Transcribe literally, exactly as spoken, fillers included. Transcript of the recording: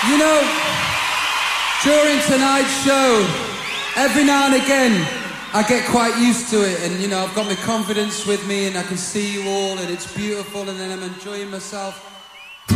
You know, during tonight's show, every now and again, I get quite used to it, and you know, I've got my confidence with me, and I can see you all, and it's beautiful, and then I'm enjoying myself.